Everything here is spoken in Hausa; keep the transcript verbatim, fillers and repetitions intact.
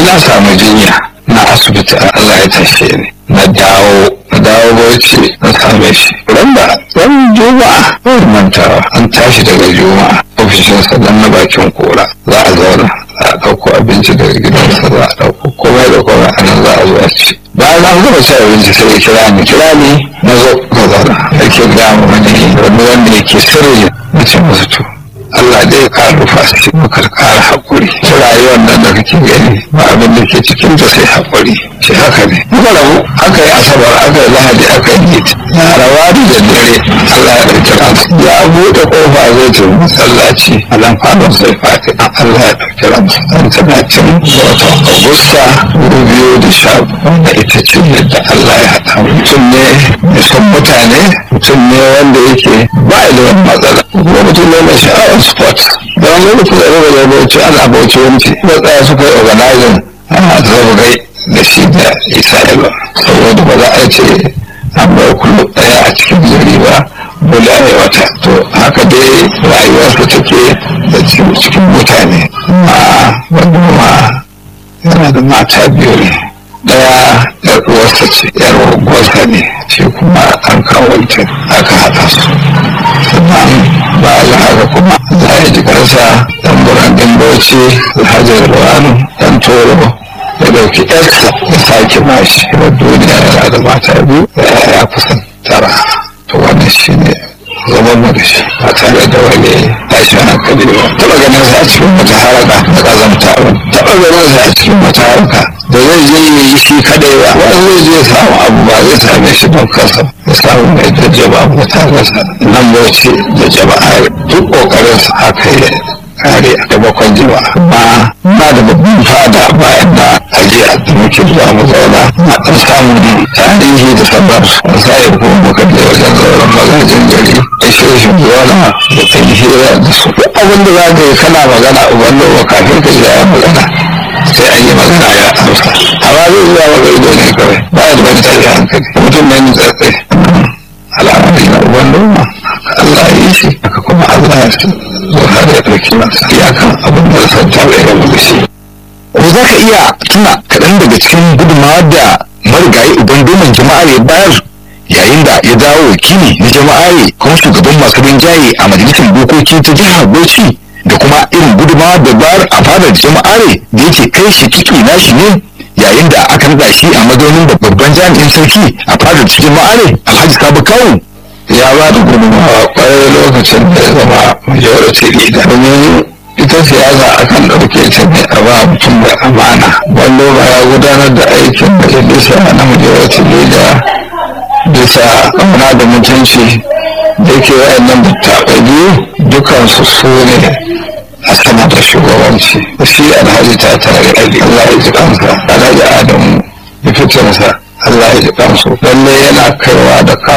na samu jinya na asibiti Allah ya tashe ni na dawo na dawo bauchi na same shi randa ran juma'a ba mantawa an tashi daga juma'a ofishinsa dan na bakin kora za a zauna za a ɗauko abinci daga gidansa za a ɗauko komai da komai a nan za a zo a ci bayan an gama ci abinci sai ya kira ni kira ni na zo ka zauna yake gama wani wani wanda yake sirri na ce masa to Allah dai ka rufa shi muka ƙara haƙuri ta rayuwar nan da kake gani ba abin da ke cikin ta sai haƙuri shi haka ne muka rabu aka yi asabar aka yi lahadi aka yi nit larawa da dare Allah ya ɗauki ransa ya buɗe ƙofa zai ce masallaci a nan falon sai fati Allah ya ɗauki ransa an talatin ga watan Agusta dubu biyu da sha wanda ita ce yadda Allah ya haɗa mutum ne mai son mutane mutum ne wanda yake ba da wani matsala kuma mutum ne mai sha'awar sport da wani mutum da raba da bauchi ana bauchi wanci ba tsaya suka yi organizing ana zaurai da shi da Isra'ila saboda ba za a ce an bar kullum ɗaya a cikin gari ba dole a yi wata to haka dai rayuwarsa take da cikin mutane a wanda ma yana da mata biyu ne ɗaya yar uwarsa ce yar uwarsa ne shi kuma an kawo ta aka haɗa su sannan bayan haka kuma za a ji karsa dan burandin bauchi alhaji ruwanu dan toro ya dauki yarsa ya sake mashi wa duniya yana da mata biyu ya kusan tara to wannan shi ne zaman mu da shi ba tare da wani tashin hankali ba taɓa ganin sa a cikin wata haraka da ƙazamta ba taɓa ganin sa a cikin wata haraka da zai je ya yi shi kadai ba wani zai je samu abu ba zai same shi don kansa ya samu mai da jama'a ba ta gasa nan bauchi da jama'a duk ƙoƙarinsa haka ya kare a taimakon jama'a amma na da babban fada bayan na ajiya da muke zuwa mu zauna na ɗan samun tarihi da sabar a sa'ir kuma muka je wajen zauren magajin gari da shirin zuwa da ɗan hira da su duk abin da za ka yi kana magana uban lowa kafin ka ji ya magana sai an yi magana ya amsa amma zai zuwa maka ido ne kawai ba ya da wani tashi hankali mutum ne tsatsai al'amari na uban lowa Allah ya yi shi haka kuma Allah ya zo har ya ɗauki masa iyakan abin da san ta bai gaba da shi. Ko za ka iya tuna kaɗan daga cikin gudunmawa da marigayi uban doman jama'ar ya bayar yayin da ya dawo wakili na jama'ar kuma shugaban masu rinjaye a majalisar dokoki ta jihar Bauchi da kuma irin gudunmawa da bayar a fadar jama'ar da yake kai shi ciki nashi ne yayin da aka naɗa shi a mazaunin babban jami'in sarki a fadar jama'ar Alhaji Sabo Kawu. Ya ba da gudunmawa kwarai lokacin da ya zama majority leader domin ita siyasa akan ɗauke ta ne a ba mutum da amana wanda ba ya gudanar da aikin majalisa na majority leader bisa amana da mutunci da yake wayannan dattaɓa biyu dukansu su ne a sama da shugabanci shi alhaji ta tare Allah ya ji kansa alhaji Adamu ya fitinsa Allah ya ji kansu lalle yana kaiwa da